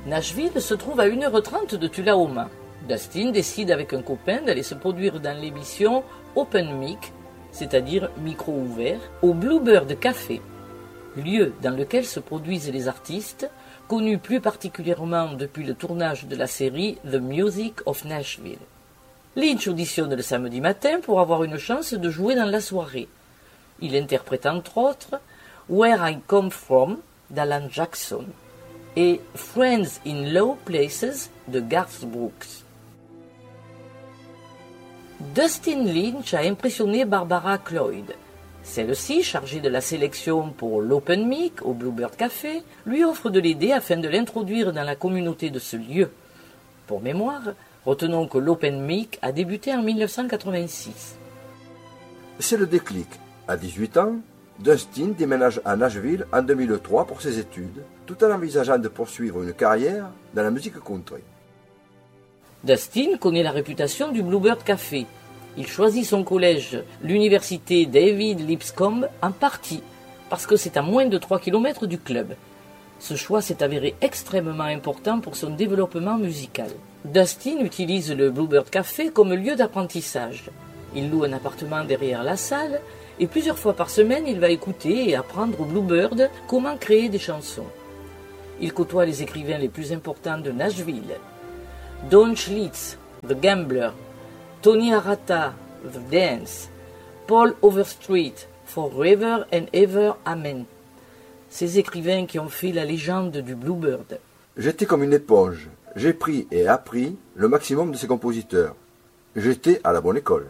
Nashville se trouve à 1h30 de Tullahoma. Dustin décide avec un copain d'aller se produire dans l'émission Open Mic, c'est-à-dire micro ouvert, au Bluebird Café, lieu dans lequel se produisent les artistes, connus plus particulièrement depuis le tournage de la série The Music of Nashville. Lynch auditionne le samedi matin pour avoir une chance de jouer dans la soirée. Il interprète entre autres Where I Come From d'Alan Jackson et Friends in Low Places de Garth Brooks. Dustin Lynch a impressionné Barbara Cloyd. Celle-ci, chargée de la sélection pour l'Open Mic au Bluebird Café, lui offre de l'aider afin de l'introduire dans la communauté de ce lieu. Pour mémoire, retenons que l'Open Mic a débuté en 1986. C'est le déclic. À 18 ans, Dustin déménage à Nashville en 2003 pour ses études, tout en envisageant de poursuivre une carrière dans la musique country. Dustin connaît la réputation du Bluebird Café. Il choisit son collège, l'université David Lipscomb, en partie, parce que c'est à moins de 3 km du club. Ce choix s'est avéré extrêmement important pour son développement musical. Dustin utilise le Bluebird Café comme lieu d'apprentissage. Il loue un appartement derrière la salle et plusieurs fois par semaine, il va écouter et apprendre au Bluebird comment créer des chansons. Il côtoie les écrivains les plus importants de Nashville. Don Schlitz, The Gambler, Tony Arata, The Dance, Paul Overstreet, Forever and Ever Amen. Ces écrivains qui ont fait la légende du Bluebird. J'étais comme une éponge. J'ai pris et appris le maximum de ces compositeurs. J'étais à la bonne école.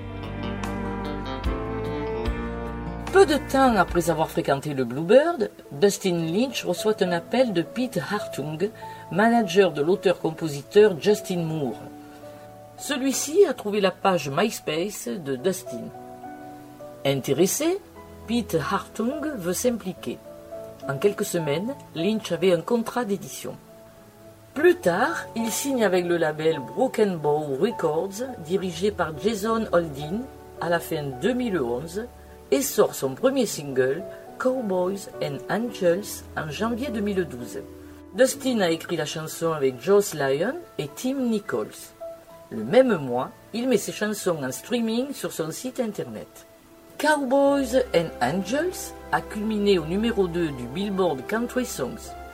Peu de temps après avoir fréquenté le Bluebird, Dustin Lynch reçoit un appel de Pete Hartung, manager de l'auteur-compositeur Justin Moore. Celui-ci a trouvé la page MySpace de Dustin. Intéressé, Pete Hartung veut s'impliquer. En quelques semaines, Lynch avait un contrat d'édition. Plus tard, il signe avec le label Broken Bow Records, dirigé par Jason Aldean, à la fin 2011, et sort son premier single, Cowboys and Angels, en janvier 2012. Dustin a écrit la chanson avec Joss Lyon et Tim Nichols. Le même mois, il met ses chansons en streaming sur son site internet. Cowboys and Angels a culminé au numéro 2 du Billboard Country Songs.